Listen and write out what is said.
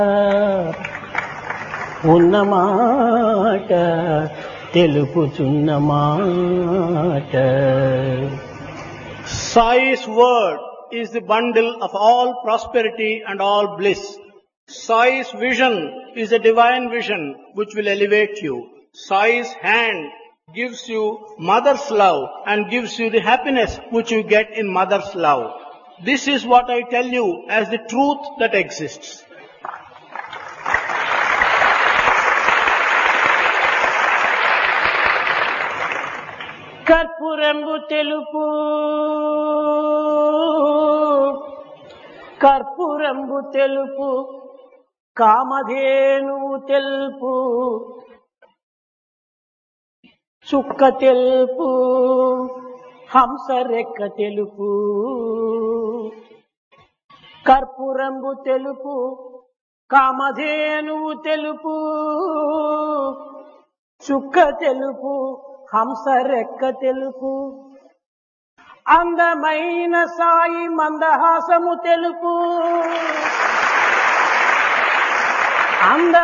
ఉన్నమాట తెలుపుచున్న మాట. Sai's word is the bundle of all prosperity and all bliss. Sai's vision is a divine vision which will elevate you. Sai's hand gives you mother's love and gives you the happiness which you get in mother's love. This is what I tell you as the truth that exists. కర్పూరంబు తెలుపు కర్పూరంబు తెలుపు కామధేనువు తెలుపు చుక్క తెలుపు హంస రెక్క తెలుపు. కర్పూరంబు తెలుపు కామధేనువు తెలుపు చుక్క తెలుపు హంస రెక్క తెలుపు. అందమైన సాయి మందహాసము తెలుపు.